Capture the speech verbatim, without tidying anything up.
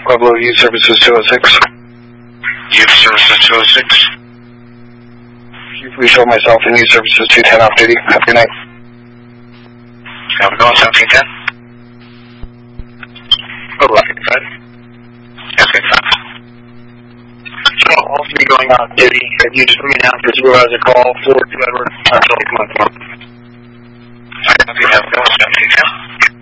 Pueblo, Youth Services two oh six. Youth Services two oh six. Please show myself in Youth Services two ten off duty. Have a good night. Have a go on seventeen ten. Good luck, right? Okay, fine. So I'll be going on duty. If you just bring me down for supervisor call, four two Edward. I'll come on. I have a go on seventeen ten.